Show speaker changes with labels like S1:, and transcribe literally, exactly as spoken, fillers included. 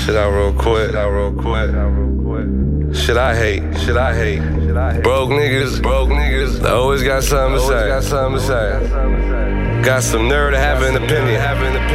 S1: Shit out real quick. Shit out real quick. Shit I hate. Shit I hate. Broke niggas. Broke niggas. They always got something to say. Got something to say. Got some nerve to have an opinion.